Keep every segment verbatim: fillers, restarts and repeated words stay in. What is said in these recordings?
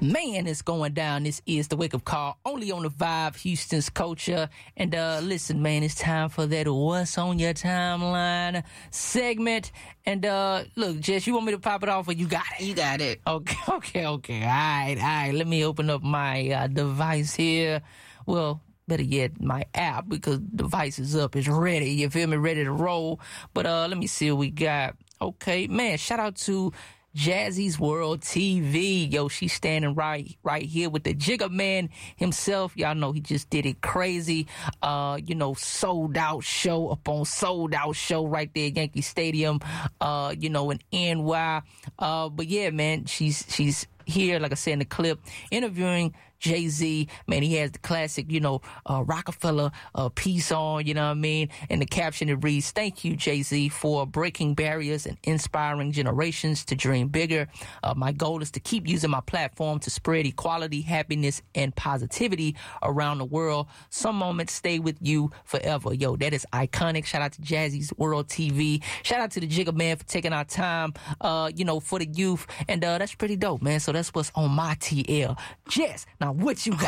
Man, it's going down. This is the Wake Up Call, only on the Vibe, Houston's Culture. And uh, listen, man, it's time for that What's on Your Timeline segment. And uh, look, Jess, you want me to pop it off or you got it? You got it. Okay, okay, okay. All right, all right. Let me open up my uh, device here. Well, better yet, my app, because the device is up. It's ready. You feel me? Ready to roll. But uh, let me see what we got. Okay, man, shout out to Jazzy's World T V. Yo, she's standing right right here with the Jigga Man himself. Y'all know he just did it crazy. Uh, you know, sold out show upon sold out show right there at Yankee Stadium, uh, you know, in N Y. Uh, but yeah, man, she's she's here, like I said in the clip, interviewing Jay-Z. Man, he has the classic, you know, uh, Rockefeller uh, piece on, you know what I mean? And the caption, it reads, "Thank you, Jay-Z, for breaking barriers and inspiring generations to dream bigger. Uh, my goal is to keep using my platform to spread equality, happiness, and positivity around the world. Some moments stay with you forever." Yo, that is iconic. Shout out to Jazzy's World T V. Shout out to the Jigga Man for taking our time, uh, you know, for the youth. And uh, that's pretty dope, man. So that's what's on my T L. Jess, now what you got?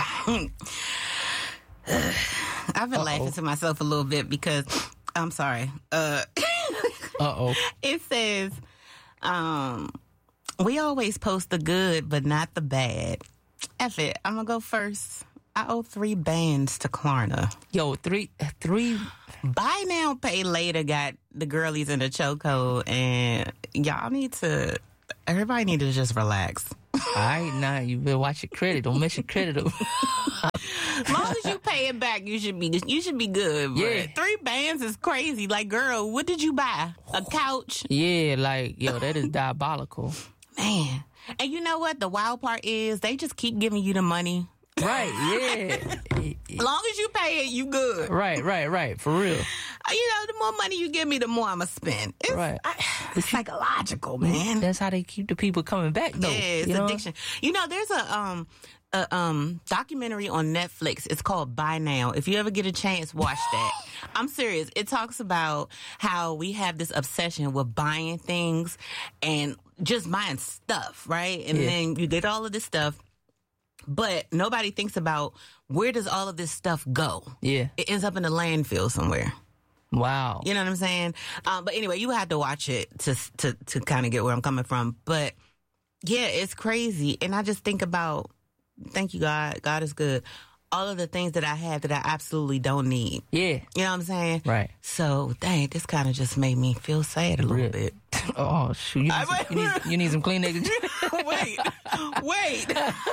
I've been Uh-oh. laughing to myself a little bit because I'm sorry. Uh Uh-oh. It says, um, we always post the good, but not the bad. F it. I'm gonna go first. I owe three bands to Klarna. Yo, three, three. Buy now, pay later got the girlies in the chokehold, and y'all need to. Everybody need to just relax. All right, now you better watch your credit. Don't mess your credit up. As long as you pay it back, you should be you should be good. But yeah, three bands is crazy. Like, girl, what did you buy? A couch? Yeah, like, yo, that is diabolical, man. And you know what? The wild part is they just keep giving you the money. Right? Yeah. As long as you pay it, you good. Right, right, right. For real. You know, the more money you give me, the more I'ma spend. It's, right. I, it's psychological, man. That's how they keep the people coming back, though. Yeah, it's you addiction. Know? You know, there's a um a um documentary on Netflix. It's called Buy Now. If you ever get a chance, watch that. I'm serious. It talks about how we have this obsession with buying things and just buying stuff, right? And yeah. then you get all of this stuff. But nobody thinks about where does all of this stuff go? Yeah. It ends up in a landfill somewhere. Wow. You know what I'm saying? Um, but anyway, you had to watch it to to to kind of get where I'm coming from. But yeah, it's crazy. And I just think about, thank you, God. God is good. All of the things that I have that I absolutely don't need. Yeah. You know what I'm saying? Right. So, dang, this kind of just made me feel sad a little Real. bit. Oh, shoot. You need, some, you need, you need some Kleenex. Wait. Wait.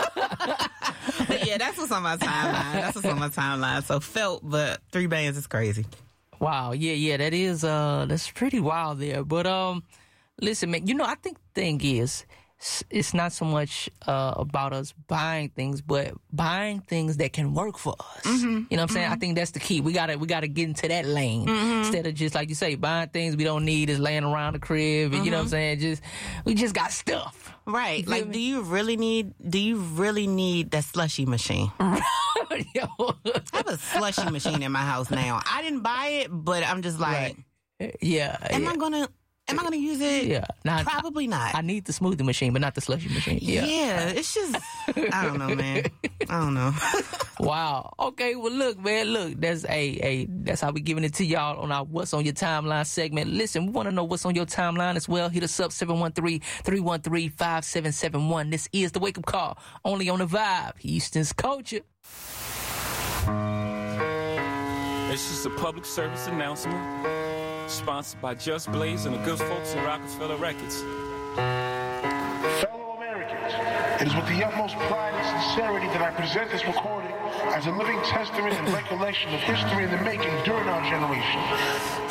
But yeah, that's what's on my timeline. That's what's on my timeline. So, felt, but three bands is crazy. Wow. Yeah, yeah. That is, uh, that's pretty wild there. But, um, listen, man, you know, I think the thing is, it's not so much uh, about us buying things, but buying things that can work for us. Mm-hmm. You know what I'm saying? Mm-hmm. I think that's the key. We gotta we gotta get into that lane mm-hmm. instead of just, like you say, buying things we don't need, is laying around the crib. And, mm-hmm. you know what I'm saying? Just we just got stuff. Right. Like, me? do you really need? Do you really need that slushy machine? Yo. I have a slushy machine in my house now. I didn't buy it, but I'm just like, right. yeah. Am yeah. I gonna? Am I going to use it? Yeah. Now, probably not. I need the smoothie machine, but not the slushy machine. Yeah. Yeah. It's just, I don't know, man. I don't know. Wow. Okay. Well, look, man. Look, that's a, a, that's how we giving it to y'all on our What's on Your Timeline segment. Listen, we want to know what's on your timeline as well. Hit us up, seven one three, three one three, five seven seven one. This is the Wake Up Call, only on the Vibe, Houston's Culture. It's just a public service announcement. Sponsored by Just Blaze and the good folks at Rockefeller Records. Fellow Americans, it is with the utmost pride and sincerity that I present this recording as a living testament and recollection of history in the making during our generation.